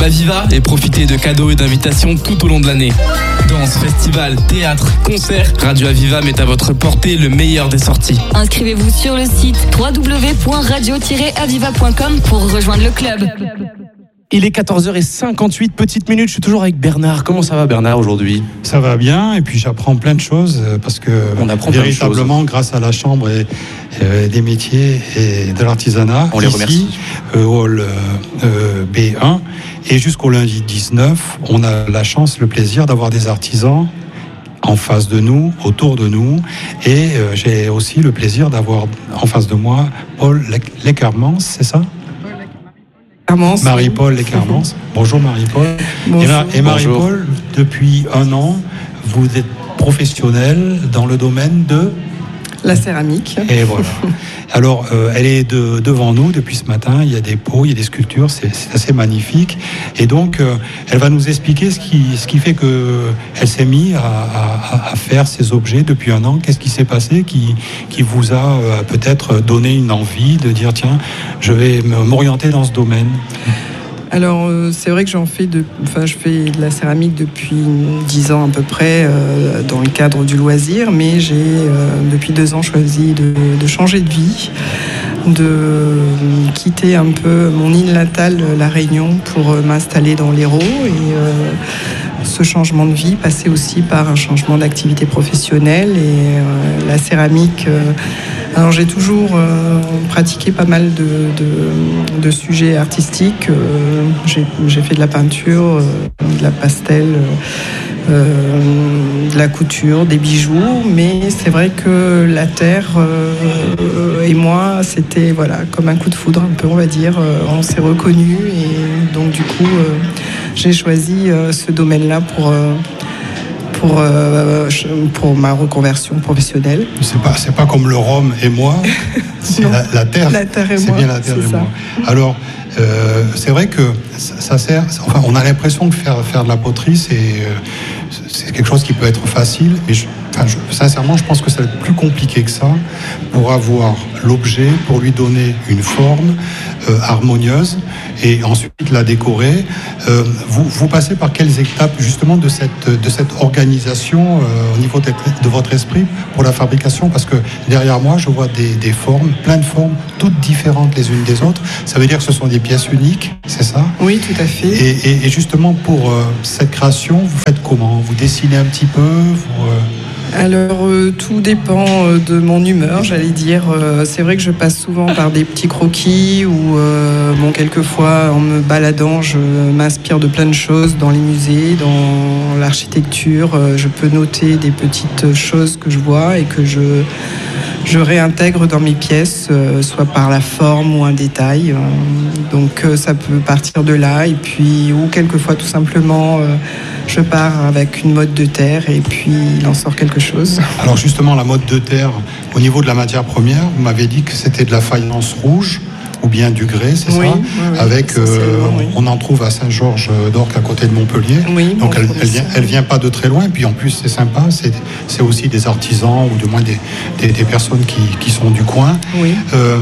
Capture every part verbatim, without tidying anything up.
Aviva et profitez de cadeaux et d'invitations tout au long de l'année. Danse, festival, théâtre, concert, Radio Aviva met à votre portée le meilleur des sorties. Inscrivez-vous sur le site w w w point radio tiret aviva point com pour rejoindre le club. Il est quatorze heures cinquante-huit, petite minute, je suis toujours avec Bernard. Comment ça va Bernard aujourd'hui ? Ça va bien et puis j'apprends plein de choses parce que On apprend véritablement plein de choses. grâce à la Chambre et, euh, des métiers et de l'artisanat, On les ici, remercie. euh, hall euh, B un et jusqu'au lundi dix-neuf, on a la chance, le plaisir d'avoir des artisans en face de nous, autour de nous, et euh, j'ai aussi le plaisir d'avoir en face de moi Paul Lecarmans, c'est ça ? Marie-Paul Lecarmans. Bonjour Marie-Paul. Bonjour. Et, Ma- et Marie-Paul, Bonjour. depuis un an, vous êtes professionnelle dans le domaine de... La céramique. Et voilà. Alors, euh, elle est de, devant nous depuis ce matin. Il y a des pots, il y a des sculptures, c'est, c'est assez magnifique. Et donc, euh, elle va nous expliquer ce qui, ce qui fait qu'elle s'est mise à, à, à faire ces objets depuis un an. Qu'est-ce qui s'est passé qui, qui vous a euh, peut-être donné une envie de dire, tiens, je vais m'orienter dans ce domaine. Alors euh, c'est vrai que j'en fais de, enfin je fais de la céramique depuis dix ans à peu près euh, dans le cadre du loisir, mais j'ai euh, depuis deux ans choisi de, de changer de vie, de quitter un peu mon île natale, la Réunion, pour euh, m'installer dans l'Hérault et euh, ce changement de vie passait aussi par un changement d'activité professionnelle et euh, la céramique. Euh, Alors j'ai toujours euh, pratiqué pas mal de, de, de sujets artistiques. Euh, j'ai, j'ai fait de la peinture, euh, de la pastel, euh, de la couture, des bijoux. Mais c'est vrai que la terre euh, et moi, c'était voilà comme un coup de foudre un peu, on va dire. Euh, on s'est reconnus et donc du coup, euh, j'ai choisi euh, ce domaine-là pour. Euh, Pour, euh, pour ma reconversion professionnelle. C'est pas, c'est pas comme le rhum et moi, c'est la, la terre. La terre et c'est moi, bien la terre c'est et ça. moi. Alors, euh, c'est vrai que ça, ça sert. Enfin, on a l'impression que faire, faire de la poterie, c'est, euh, c'est quelque chose qui peut être facile, mais je, enfin, je, sincèrement, je pense que c'est plus compliqué que ça pour avoir l'objet, pour lui donner une forme euh, harmonieuse et ensuite la décorer. Euh, vous, vous passez par quelles étapes justement de cette, de cette organisation euh, au niveau de, de votre esprit pour la fabrication? Parce que derrière moi, je vois des, des formes, plein de formes, toutes différentes les unes des autres. Ça veut dire que ce sont des pièces uniques, c'est ça? Oui, tout à fait. Et, et, et justement, pour euh, cette création, vous faites comment? Vous dessinez un petit peu vous, euh... Alors, euh, tout dépend euh, de mon humeur, j'allais dire. Euh, c'est vrai que je passe souvent par des petits croquis ou, euh, bon, quelquefois, en me baladant, je m'inspire de plein de choses dans les musées, dans l'architecture. Euh, je peux noter des petites choses que je vois et que je, je réintègre dans mes pièces, euh, soit par la forme ou un détail. Euh, donc, euh, ça peut partir de là. Et puis, ou quelquefois, tout simplement... Euh, je pars avec une motte de terre et puis il en sort quelque chose. Alors justement, la motte de terre, au niveau de la matière première, vous m'avez dit que c'était de la faïence rouge ou bien du grès, c'est oui, ça oui, oui, Avec, euh, oui. on en trouve à Saint-Georges d'Orc à côté de Montpellier. Oui, donc elle, elle, vient, ça. elle vient pas de très loin. Et puis en plus, c'est sympa, c'est, c'est aussi des artisans ou du moins des, des, des personnes qui, qui sont du coin. Oui. Euh,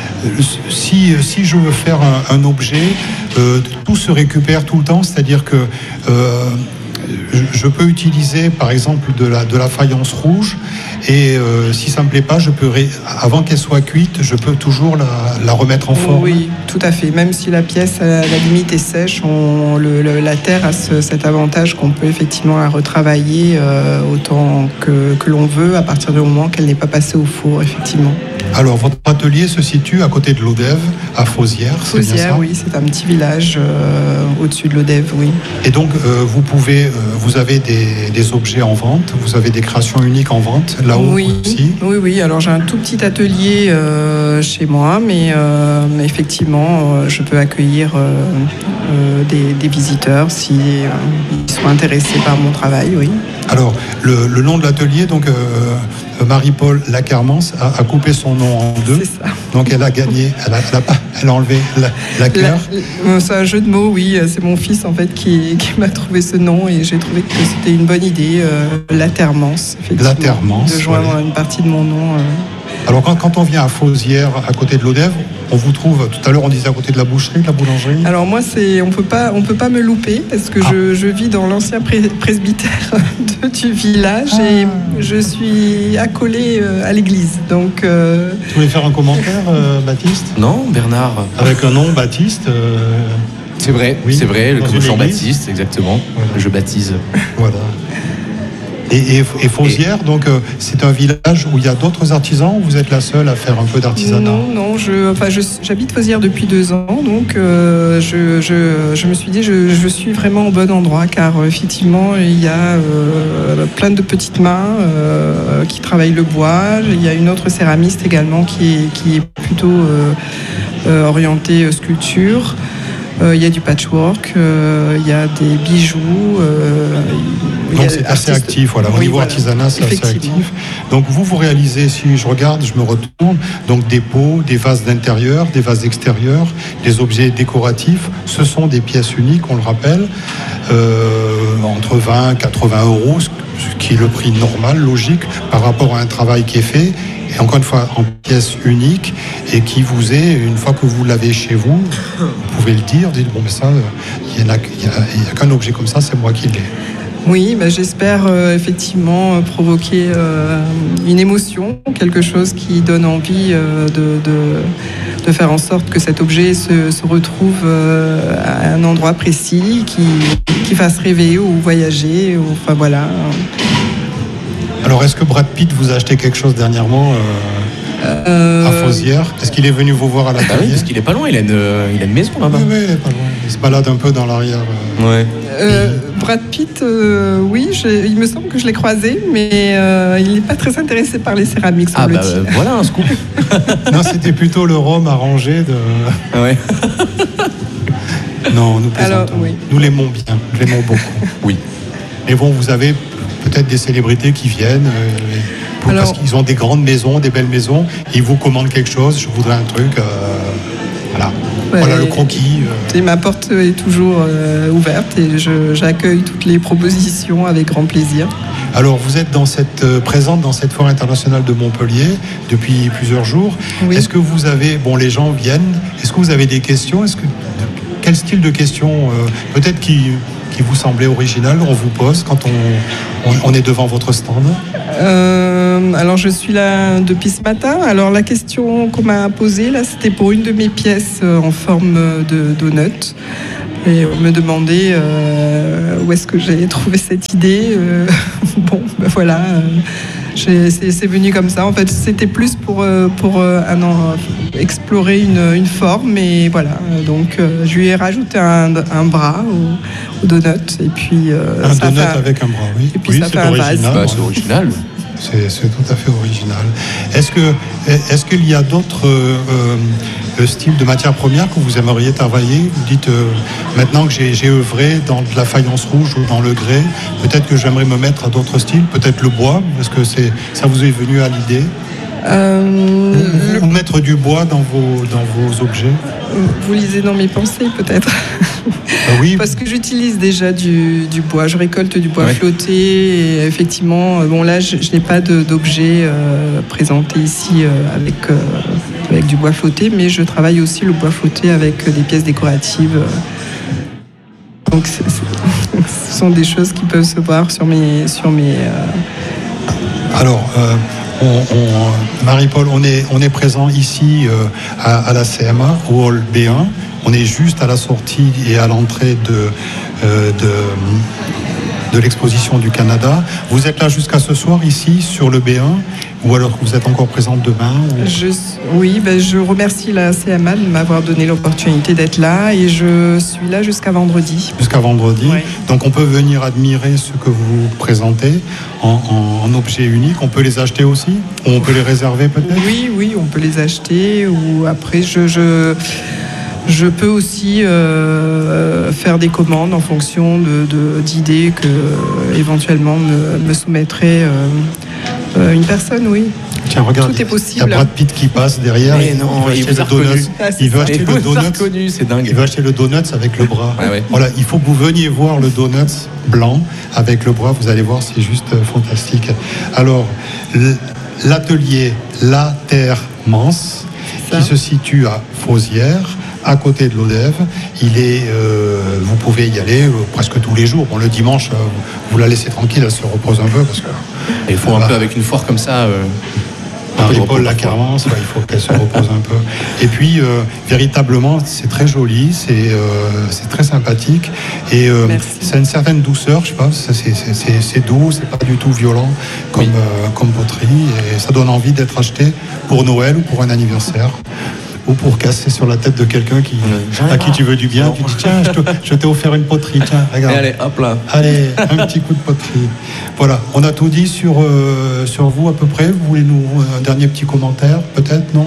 si, si je veux faire un, un objet, euh, tout se récupère tout le temps, c'est-à-dire que euh, je peux utiliser par exemple de la, de la faïence rouge et euh, si ça me plaît pas, je peux ré... avant qu'elle soit cuite, je peux toujours la, la remettre en forme. Oui, tout à fait. Même si la pièce à la limite est sèche, on, le, le, la terre a ce, cet avantage qu'on peut effectivement la retravailler euh, autant que, que l'on veut à partir du moment qu'elle n'est pas passée au four, effectivement. Alors, votre atelier se situe à côté de l'Odève, à Fauzières, c'est bien ça? Fauzières, oui, c'est un petit village euh, au-dessus de l'Odève, oui. Et donc, euh, vous pouvez, euh, vous avez des, des objets en vente, vous avez des créations uniques en vente, là-haut oui, aussi? Oui, oui, alors j'ai un tout petit atelier euh, chez moi, mais, euh, mais effectivement, euh, je peux accueillir euh, euh, des, des visiteurs si euh, ils sont intéressés par mon travail, oui. Alors, le, le nom de l'atelier, donc... Euh, Marie-Paul Lecarmans a, a coupé son nom en deux. C'est ça. Donc elle a gagné, elle a, elle a, pas, elle a enlevé la, la cœur. La, c'est un jeu de mots, oui. C'est mon fils en fait qui, qui m'a trouvé ce nom et j'ai trouvé que c'était une bonne idée. Euh, Latermans, effectivement. Latermans. De joindre ouais. une partie de mon nom. Euh. Alors quand, quand on vient à Fauzières, à côté de l'Odève, on vous trouve, tout à l'heure on disait à côté de la boucherie, de la boulangerie. Alors moi, c'est, on peut pas, on peut pas me louper parce que ah. je, je vis dans l'ancien pré- presbytère de, du village ah. et je suis accolée à l'église. Donc, euh... Tu voulais faire un commentaire, euh, Baptiste ? Non, Bernard. Avec un nom, Baptiste. Euh... C'est vrai, oui, c'est vrai, comme Jean-Baptiste, exactement. Voilà. Je baptise. Voilà. Et, et, et Fauzières, et... donc euh, c'est un village où il y a d'autres artisans ou vous êtes la seule à faire un peu d'artisanat ? Non, non, je, enfin, je, j'habite Fauzières depuis deux ans, donc euh, je, je, je me suis dit je, je suis vraiment au bon endroit car euh, effectivement il y a euh, plein de petites mains euh, qui travaillent le bois. Il y a une autre céramiste également qui est, qui est plutôt euh, euh, orientée sculpture. Il euh, y a du patchwork, il euh, y a des bijoux. Euh, Donc c'est assez artiste... actif, voilà. Au oui, niveau voilà. artisanat, c'est assez actif. Donc vous, vous réalisez, si je regarde, je me retourne, donc des pots, des vases d'intérieur, des vases extérieurs, des objets décoratifs. Ce sont des pièces uniques, on le rappelle, euh, entre vingt et quatre-vingts euros, ce qui est le prix normal, logique, par rapport à un travail qui est fait. Et encore une fois, en pièce unique, et qui vous est, une fois que vous l'avez chez vous, vous pouvez le dire, dites, bon, mais ça, il n'y a, a, a qu'un objet comme ça, c'est moi qui l'ai. Oui, bah, j'espère euh, effectivement provoquer euh, une émotion, quelque chose qui donne envie euh, de, de, de faire en sorte que cet objet se, se retrouve euh, à un endroit précis, qui, qui fasse rêver ou voyager, ou, enfin voilà. Alors, est-ce que Brad Pitt vous a acheté quelque chose dernièrement euh, euh... à Fauzières ? Est-ce qu'il est venu vous voir à l'atelier ? Ah oui, parce qu'il est pas loin, il a une, il a une maison là-bas. Oui, oui, il est pas loin. Il se balade un peu dans l'arrière. Euh... Ouais. Euh, Brad Pitt, euh, oui, je, il me semble que je l'ai croisé, mais euh, il n'est pas très intéressé par les céramiques, semble-t-il. Ah bah euh, voilà un scoop. Non, c'était plutôt le rhum arrangé de... Ah ouais. Non, nous plaisantons. Alors, oui. Nous l'aimons bien, nous l'aimons beaucoup. Oui. Et bon, vous avez peut-être des célébrités qui viennent, euh, pour, Alors, parce qu'ils ont des grandes maisons, des belles maisons, et ils vous commandent quelque chose, je voudrais un truc, euh, voilà. Ouais, voilà le croquis. Euh. Et ma porte est toujours euh, ouverte et je, j'accueille toutes les propositions avec grand plaisir. Alors, vous êtes dans cette, euh, présente dans cette foire internationale de Montpellier depuis plusieurs jours. Oui. Est-ce que vous avez, bon, les gens viennent, est-ce que vous avez des questions ? Est-ce que, quel style de questions, euh, peut-être qui... qui vous semblait original, on vous pose quand on, on, on est devant votre stand ? euh, Alors, je suis là depuis ce matin. Alors, la question qu'on m'a posée, là, c'était pour une de mes pièces en forme de donut. Et on me demandait euh, où est-ce que j'ai trouvé cette idée. Euh, bon, ben voilà. Euh, J'ai, c'est, c'est venu comme ça. En fait, c'était plus pour, pour un an, explorer une, une forme. Et voilà. Donc, euh, je lui ai rajouté un, un bras au, au donut. Et puis, euh, un ça donut fait, avec un bras, oui. Et puis, oui, ça c'est fait original. un vase. Bah, c'est original. C'est, c'est tout à fait original. Est-ce, que, est-ce qu'il y a d'autres euh, styles de matières premières que vous aimeriez travailler ? Vous dites, euh, maintenant que j'ai, j'ai œuvré dans de la faïence rouge ou dans le grès, peut-être que j'aimerais me mettre à d'autres styles, peut-être le bois, est-ce que c'est, ça vous est venu à l'idée ? Euh, ou, ou mettre du bois dans vos, dans vos objets ? Vous lisez dans mes pensées, peut-être. Ah oui. Parce que j'utilise déjà du, du bois. Je récolte du bois ouais. flotté. Et effectivement, bon là, je, je n'ai pas de, d'objet euh, présenté ici euh, avec, euh, avec du bois flotté, mais je travaille aussi le bois flotté avec des pièces décoratives. Donc, c'est, c'est, ce sont des choses qui peuvent se voir sur mes... Sur mes euh... Alors... Euh... On, on, Marie-Paul, on est, on est présent ici euh, à, à la C M A, au hall B un. On est juste à la sortie et à l'entrée de, euh, de, de l'exposition du Canada. Vous êtes là jusqu'à ce soir, ici, sur le B un, ou alors que vous êtes encore présente demain ou... je, Oui, ben, je remercie la C M A de m'avoir donné l'opportunité d'être là, et je suis là jusqu'à vendredi. Jusqu'à vendredi. Oui. Donc on peut venir admirer ce que vous présentez en, en, en objet unique. On peut les acheter aussi ? Ou on peut les réserver peut-être ? Oui, oui, on peut les acheter. Ou après, je... je... Je peux aussi euh, faire des commandes en fonction de, de, d'idées que euh, éventuellement me, me soumettrait euh, euh, une personne, oui. Tiens, regarde, tout est possible. Il y a Brad Pitt qui passe derrière. Mais non, il veut acheter le donut. Ah, il veut acheter le donut. C'est dingue. Il veut acheter le donut avec le bras. Ah ouais. Voilà, il faut que vous veniez voir le donut blanc avec le bras. Vous allez voir, c'est juste fantastique. Alors, l'atelier La Terre Manse. Ça. qui se situe à Fauzières, à côté de l'Odève. Il est, euh, vous pouvez y aller euh, presque tous les jours. Bon, le dimanche, euh, vous la laissez tranquille, elle se repose un peu parce que. Il faut un bah, peu avec une foire comme ça. Euh... Paul, la Carmence, il faut qu'elle se repose un peu. Et puis, euh, véritablement, c'est très joli, c'est, euh, c'est très sympathique. Et euh, c'est une certaine douceur, je sais pas, c'est, c'est, c'est, c'est doux, c'est pas du tout violent comme, oui. euh, comme poterie. Et ça donne envie d'être acheté pour Noël ou pour un anniversaire. Ou pour casser sur la tête de quelqu'un qui, à qui tu veux du bien. Tu dis, tiens, je, te, je t'ai offert une poterie, tiens, regarde. Et allez, hop là. Allez, un petit coup de poterie. Voilà, on a tout dit sur, euh, sur vous à peu près. Vous voulez nous un dernier petit commentaire, peut-être, non ?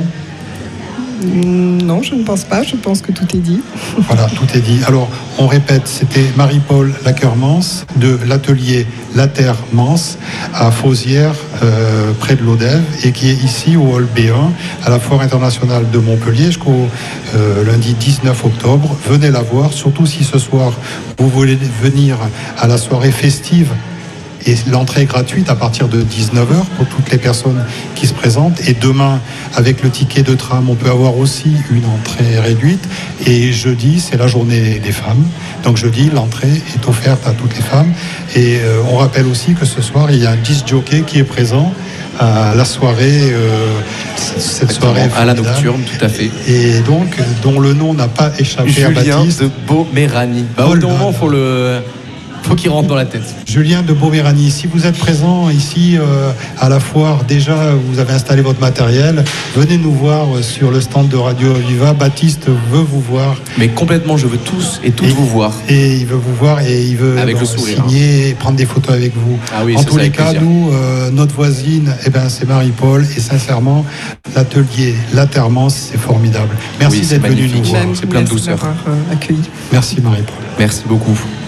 Non, je ne pense pas. Je pense que tout est dit. Voilà, tout est dit. Alors, on répète, c'était Marie-Paul Lacqueur-Mance de l'atelier La Terre Mance à Fauzières, euh, près de l'Odève, et qui est ici au hall B un, à la Foire internationale de Montpellier, jusqu'au euh, lundi dix-neuf octobre. Venez la voir, surtout si ce soir, vous voulez venir à la soirée festive. Et l'entrée est gratuite à partir de dix-neuf heures pour toutes les personnes qui se présentent. Et demain, avec le ticket de tram, on peut avoir aussi une entrée réduite. Et jeudi, c'est la journée des femmes. Donc jeudi, l'entrée est offerte à toutes les femmes. Et euh, on rappelle aussi que ce soir, il y a un disc jockey qui est présent à la soirée, euh, cette soirée à la nocturne, tout à fait. Et donc, dont le nom n'a pas échappé Julien à Baptiste. de Beauméranie. Bah, au moment, il faut le... faut qu'il rentre dans la tête. Julien de Beauméranie, si vous êtes présent ici euh, à la foire, déjà vous avez installé votre matériel, venez nous voir sur le stand de Radio Aviva. Baptiste veut vous voir. Mais complètement, je veux tous et toutes et, vous voir. Et il veut vous voir et il veut avec bon, le sourire, signer, hein. Prendre des photos avec vous. Ah oui, en tous les cas, plaisir. nous, euh, notre voisine, eh ben, c'est Marie-Paul, et sincèrement, l'atelier La Terre Mance, c'est formidable. Merci oui, d'être venu nous voir. C'est plein de douceur. Merci d'avoir euh, accueilli. Merci Marie-Paul. Merci beaucoup.